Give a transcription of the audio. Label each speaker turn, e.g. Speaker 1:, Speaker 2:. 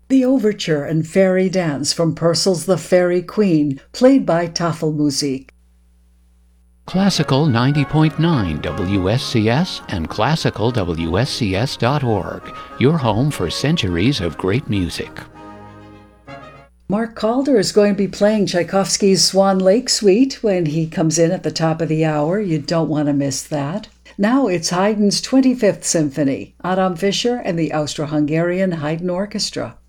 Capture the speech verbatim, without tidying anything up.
Speaker 1: The Overture and Fairy Dance from Purcell's The Fairy Queen, played by Tafelmusik.
Speaker 2: Classical ninety point nine W S C S and classical W S C S dot org, your home for centuries of great music.
Speaker 1: Mark Calder is going to be playing Tchaikovsky's Swan Lake Suite when he comes in at the top of the hour. You don't want to miss that. Now it's Haydn's twenty-fifth Symphony, Adam Fischer and the Austro-Hungarian Haydn Orchestra.